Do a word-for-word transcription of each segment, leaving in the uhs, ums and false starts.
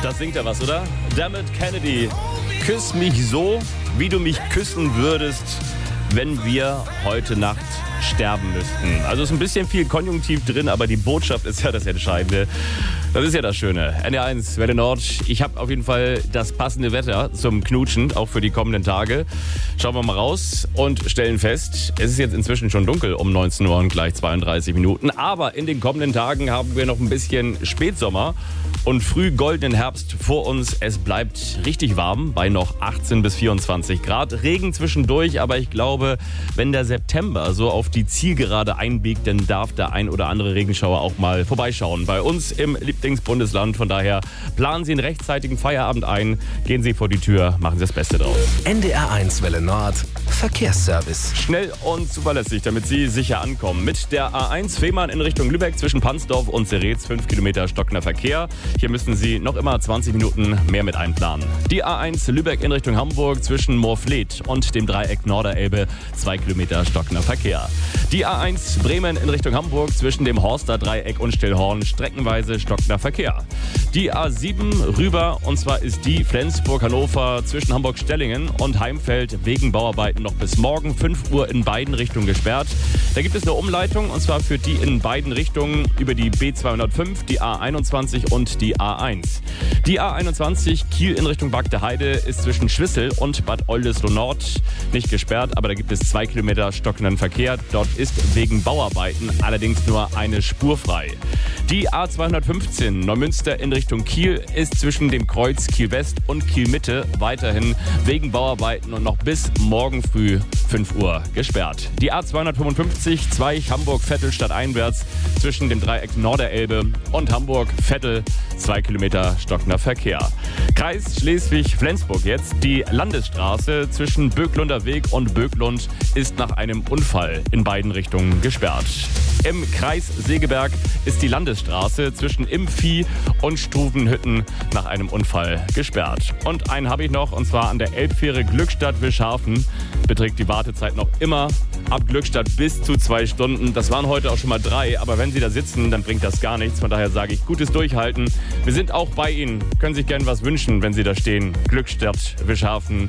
Das singt ja was, oder? Dermot Kennedy, küss mich so, wie du mich küssen würdest, wenn wir heute Nacht sterben müssten. Also ist ein bisschen viel Konjunktiv drin, aber die Botschaft ist ja das Entscheidende. Das ist ja das Schöne. N R eins, Welle Nord. Ich habe auf jeden Fall das passende Wetter zum Knutschen, auch für die kommenden Tage. Schauen wir mal raus und stellen fest, es ist jetzt inzwischen schon dunkel um neunzehn Uhr und gleich zweiunddreißig Minuten. Aber in den kommenden Tagen haben wir noch ein bisschen Spätsommer und früh goldenen Herbst vor uns. Es bleibt richtig warm bei noch achtzehn bis vierundzwanzig Grad. Regen zwischendurch, aber ich glaube, wenn der September so auf die Zielgerade einbiegt, dann darf der ein oder andere Regenschauer auch mal vorbeischauen. Bei uns im Lieblingsbundesland. Von daher planen Sie einen rechtzeitigen Feierabend ein, gehen Sie vor die Tür, machen Sie das Beste draus. N D R eins Welle Nord Verkehrsservice. Schnell und zuverlässig, damit Sie sicher ankommen. Mit der A eins Fehmarn in Richtung Lübeck zwischen Pansdorf und Zeretz, fünf Kilometer stockender Verkehr. Hier müssen Sie noch immer zwanzig Minuten mehr mit einplanen. Die A eins Lübeck in Richtung Hamburg zwischen Moorfleet und dem Dreieck Norderelbe, zwei Kilometer stockender Verkehr. Die A eins Bremen in Richtung Hamburg zwischen dem Horster Dreieck und Stillhorn, streckenweise stockender Verkehr. Die A sieben rüber, und zwar ist die Flensburg-Hannover zwischen Hamburg-Stellingen und Heimfeld wegen Bauarbeiten noch bis morgen fünf Uhr in beiden Richtungen gesperrt. Da gibt es eine Umleitung, und zwar für die in beiden Richtungen über die B zweihundertfünf, die A einundzwanzig und die A eins. Die A einundzwanzig Kiel in Richtung Bagde Heide ist zwischen Schwissel und Bad Oldesloe Nord nicht gesperrt, aber da gibt es zwei Kilometer stockenden Verkehr. Dort ist wegen Bauarbeiten allerdings nur eine Spur frei. Die A zweihundertfünfzehn Neumünster in Richtung Kiel ist zwischen dem Kreuz Kiel West und Kiel Mitte weiterhin wegen Bauarbeiten und noch bis morgen früh fünf Uhr gesperrt. Die A zweihundertfünfundfünfzig Zweich Hamburg-Vettel stadteinwärts zwischen dem Dreieck Norderelbe und Hamburg-Vettel, zwei Kilometer stockender Verkehr. Kreis Schleswig-Flensburg jetzt. Die Landesstraße zwischen Böcklunder Weg und Böcklund ist nach einem Unfall in beiden Richtungen gesperrt. Im Kreis Segeberg ist die Landesstraße zwischen Impfi und Struvenhütten nach einem Unfall gesperrt. Und einen habe ich noch, und zwar an der Elbfähre Glückstadt-Wischhafen beträgt die Wartezeit noch immer ab Glückstadt bis zu zwei Stunden. Das waren heute auch schon mal drei, aber wenn Sie da sitzen, dann bringt das gar nichts. Von daher sage ich, gutes Durchhalten. Wir sind auch bei Ihnen. Können sich gerne was wünschen, wenn Sie da stehen. Glückstadt, Wischhafen.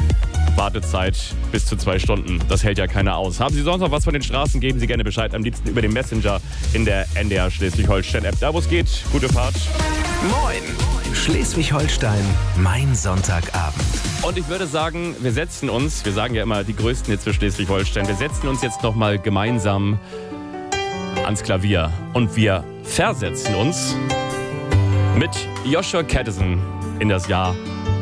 Wartezeit bis zu zwei Stunden. Das hält ja keiner aus. Haben Sie sonst noch was von den Straßen? Geben Sie gerne Bescheid. Am liebsten über den Messenger in der N D R Schleswig-Holstein-App. Da, wo es geht. Gute Fahrt. Moin! Schleswig-Holstein, mein Sonntagabend. Und ich würde sagen, wir setzen uns, wir sagen ja immer die größten Hits für Schleswig-Holstein, wir setzen uns jetzt nochmal gemeinsam ans Klavier. Und wir versetzen uns mit Joshua Caddison in das Jahr